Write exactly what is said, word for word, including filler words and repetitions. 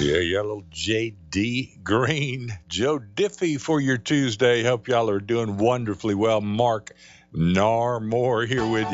Yeah, yeah, little J D Green, Joe Diffie for your Tuesday. Hope y'all are doing wonderfully well. Mark Narmore here with you.